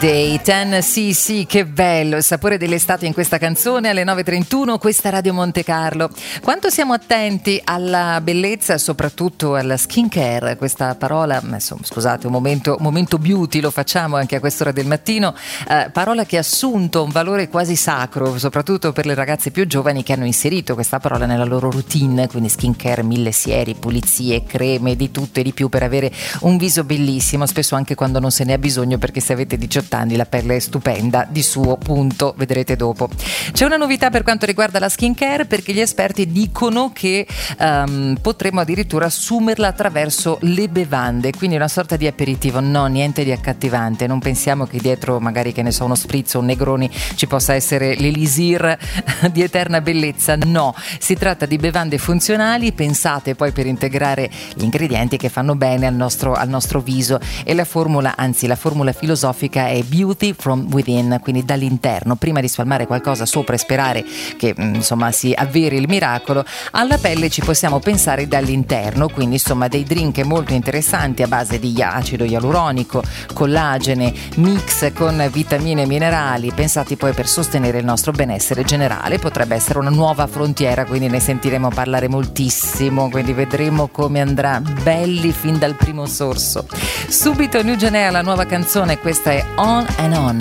Day, 10cc, che bello, il sapore dell'estate in questa canzone alle 9.31, questa Radio Monte Carlo. Quanto siamo attenti alla bellezza, soprattutto alla skincare, questa parola, insomma, scusate, un momento beauty, lo facciamo anche a quest'ora del mattino, parola che ha assunto un valore quasi sacro, soprattutto per le ragazze più giovani che hanno inserito questa parola nella loro routine, quindi skincare, 1000 sieri, pulizie, creme, di tutto e di più per avere un viso bellissimo, spesso anche quando non se ne ha bisogno, perché se avete 18 anni la pelle è stupenda di suo, punto, vedrete dopo. C'è una novità per quanto riguarda la skincare, perché gli esperti dicono che potremo addirittura assumerla attraverso le bevande, quindi una sorta di aperitivo, no, niente di accattivante, non pensiamo che dietro magari, che ne so, uno spritz o un Negroni ci possa essere l'elisir di eterna bellezza, no, si tratta di bevande funzionali pensate poi per integrare gli ingredienti che fanno bene al nostro viso, e la formula filosofica è beauty from within, quindi dall'interno. Prima di spalmare qualcosa sopra e sperare che insomma si avveri il miracolo, alla pelle ci possiamo pensare dall'interno, quindi insomma dei drink molto interessanti a base di acido ialuronico, collagene, mix con vitamine e minerali, pensati poi per sostenere il nostro benessere generale. Potrebbe essere una nuova frontiera, quindi ne sentiremo parlare moltissimo, quindi vedremo come andrà, belli fin dal primo sorso. Subito New Genea, la nuova canzone, questa è On and On.